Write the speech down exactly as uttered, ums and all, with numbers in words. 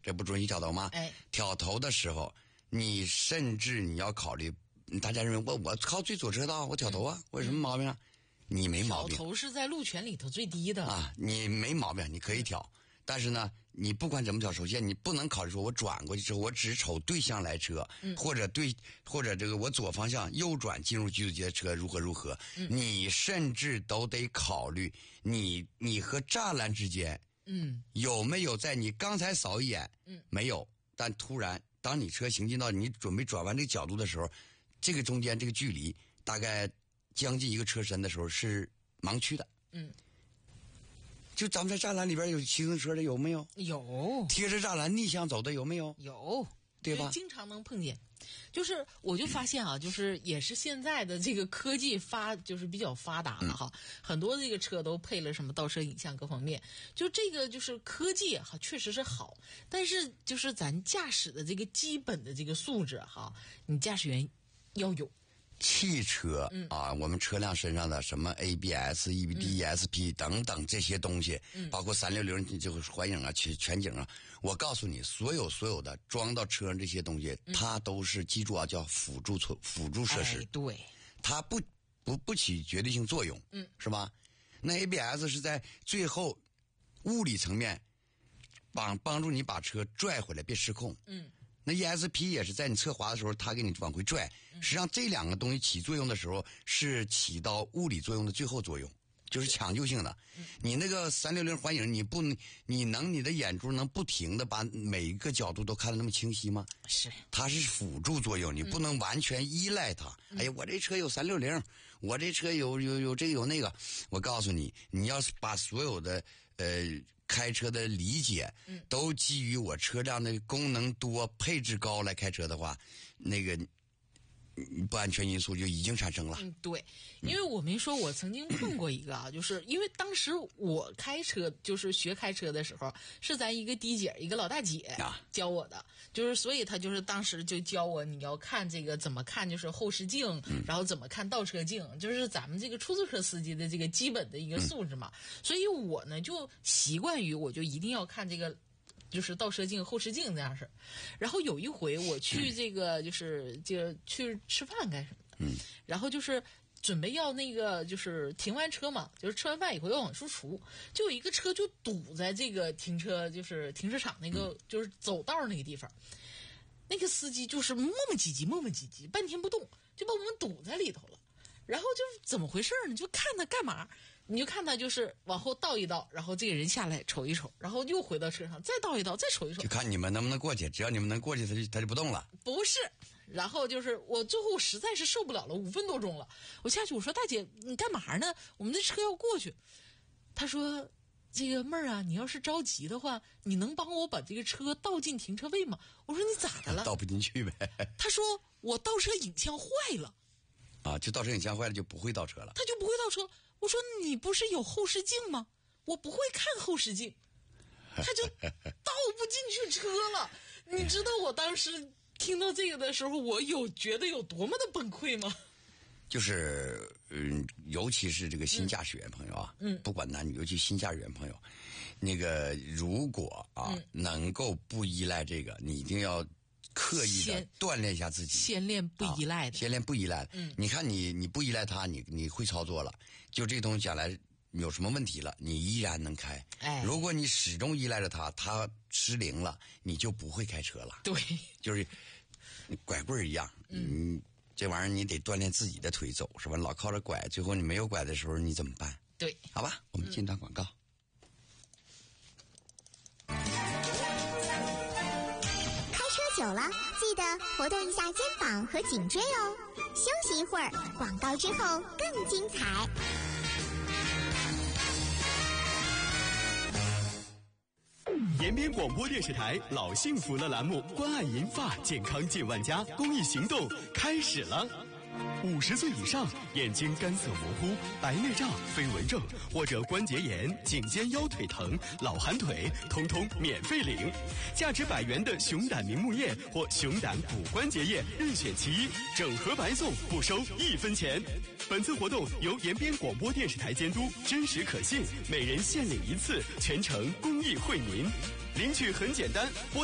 这不准许挑头吗？ 哎， 挑头的时候，你甚至你要考虑，大家认为我我靠最左车道，我挑头啊，我有什么毛病啊？你没毛病。 挑头是在路权里头最低的啊，你没毛病，你可以挑。但是呢，你不管怎么挑，首先你不能考虑说我转过去之后，我只瞅对向来车， 嗯、 或者对或者这个我左方向右转进入居住街的车如何如何。 嗯、 你甚至都得考虑你你和栅栏之间， 嗯， 有没有在你刚才扫一眼， 嗯， 没有，但突然当你车行进到你准备转弯这个角度的时候，这个中间这个距离大概将近一个车身的时候是盲区的， 嗯。 就咱们在栅栏里边有骑自行车的有没有？ 有。 贴着栅栏逆向走的有没有？ 有， 对吧？ 经常能碰见。就是我就发现啊，就是也是现在的这个科技发就是比较发达了哈，嗯、很多这个车都配了什么倒车影像各方面。就这个就是科技哈，确实是好，但是就是咱驾驶的这个基本的这个素质哈，你驾驶员要有。 汽车、嗯、啊，我们车辆身上的什么 A B S、E B D、E S P 等等这些东西， 嗯、 包括三六零这个环影啊、全全景啊，我告诉你，所有所有的装到车上这些东西， 嗯、 它都是记住啊，叫辅助措辅助设施。 哎、对， 它不不不起绝对性作用， 嗯， 是吧？那 A B S 是在最后物理层面帮帮助你把车拽回来，别失控， 嗯。 那 E S P 也是在你侧滑的时候，它给你往回拽。实际上，这两个东西起作用的时候，是起到物理作用的最后作用，就是抢救性的。你那个三六零环影，你不，你能你的眼珠能不停的把每一个角度都看得那么清晰吗？ 是， 它是辅助作用，你不能完全依赖它。嗯、哎呀，我这车有三六零，我这车有有有这个有那个。我告诉你，你要是把所有的呃。开车的理解都基于我车辆的功能多、配置高来开车的话，那个不安全因素就已经产生了。 嗯，对，因为我没说，我曾经碰过一个啊，就是因为当时我开车，就是学开车的时候，是咱一个滴姐，一个老大姐教我的，就是所以他就是当时就教我你要看这个怎么看，就是后视镜， 嗯、 然后怎么看倒车镜，就是咱们这个出租车司机的这个基本的一个素质嘛。嗯、所以我呢就习惯于我就一定要看这个。就是倒车镜、后视镜这样式，然后有一回我去这个就是就去吃饭干什么的， 嗯， 然后就是准备要那个就是停完车嘛，就是吃完饭以后要往出出，就有一个车就堵在这个停车就是停车场那个就是走道那个地方，那个司机就是磨磨唧唧磨磨唧唧半天不动，就把我们堵在里头了。然后就是怎么回事呢？就看他干嘛，你就看他就是往后倒一倒，然后这个人下来瞅一瞅，然后又回到车上再倒一倒，再瞅一瞅， 就看你们能不能过去。只要你们能过去，他就他就不动了。 不是，然后就是我最后实在是受不了了，五分多钟了，我下去我说大姐你干嘛呢？我们的车要过去。他说这个妹儿啊，你要是着急的话，你能帮我把这个车倒进停车位吗？我说你咋的了？ 倒不进去呗。 他说我倒车影像坏了。 啊，就倒车影像坏了就不会倒车了。 他就不会倒车。我说你不是有后视镜吗？我不会看后视镜。他就倒不进去车了。你知道我当时听到这个的时候，我有觉得有多么的崩溃吗？ 就是嗯，尤其是这个新驾驶员朋友啊， 嗯， 不管男女，尤其新驾驶员朋友，那个如果啊、嗯、能够不依赖这个，你一定要刻意的锻炼一下自己， 先练不依赖的， 啊、先练不依赖的。 嗯， 你看你你不依赖它，你你会操作了，就这东西将来有什么问题了，你依然能开。 哎， 如果你始终依赖着它，它失灵了，你就不会开车了。 对， 就是拐棍一样， 嗯， 这玩意儿你得锻炼自己的腿走，是吧？老靠着拐，最后你没有拐的时候，你怎么办？ 对， 好吧，我们进段广告。嗯久了，记得活动一下肩膀和颈椎哦。休息一会儿，广告之后更精彩。 延边广播电视台老幸福了栏目，关爱银发健康近万家公益行动开始了。五十岁以上，眼睛干涩模糊、白内障、飞蚊症或者关节炎、颈肩腰腿疼、老寒腿，通通免费领。价值百元的熊胆明目液或熊胆骨关节液，任选其一，整盒白送，不收一分钱。本次活动由延边广播电视台监督，真实可信，每人限领一次，全程公益惠民。领取很简单。